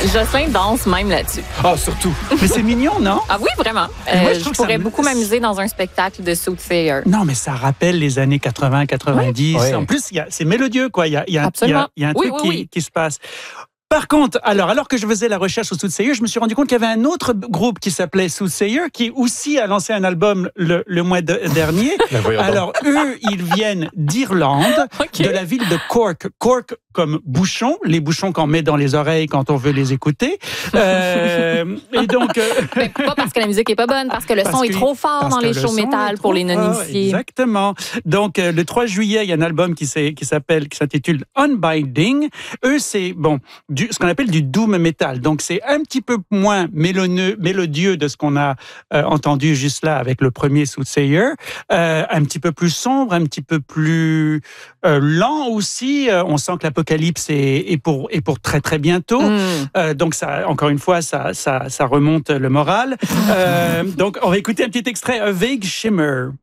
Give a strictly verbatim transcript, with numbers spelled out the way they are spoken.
Jocelyn danse même là-dessus. Ah, surtout. Mais c'est mignon, non? Ah oui, vraiment. Mais moi, Euh, je je trouve que ça pourrais me- beaucoup m'amuser dans un spectacle de Soothsayer. Non, mais ça rappelle les années quatre-vingts quatre-vingt-dix. Oui. En plus, il y a- c'est mélodieux, quoi. Il y a, il y a- il y a- Absolument. il y a un Oui, truc oui, qui, oui. qui se passe. Par contre, alors, alors que je faisais la recherche sur Soothsayer, je me suis rendu compte qu'il y avait un autre groupe qui s'appelait Soothsayer, qui aussi a lancé un album le, le mois de- dernier. Ben voyons donc. Alors, eux, ils viennent d'Irlande, OK. de la ville de Cork. Cork comme bouchon, les bouchons qu'on met dans les oreilles quand on veut les écouter. Euh, et donc... euh, Ben, pas parce que la musique est pas bonne, parce que le Parce son est que- trop fort parce dans que les le shows son métal est pour trop les fort, non-initiés. Exactement. Donc, euh, le trois juillet, il y a un album qui, s'est- qui s'appelle, qui s'intitule Unbinding. Eux, c'est, bon, du, ce qu'on appelle du doom metal. Donc, c'est un petit peu moins méloneux, mélodieux de ce qu'on a euh, entendu juste là avec le premier Soothsayer. Euh, un petit peu plus sombre, un petit peu plus euh, lent aussi. Euh, on sent que l'apocalypse est, est pour, est pour très, très bientôt. Mm. Euh, donc, ça, encore une fois, ça, ça, ça remonte le moral. Euh, donc, on va écouter un petit extrait, A Vague Shimmer.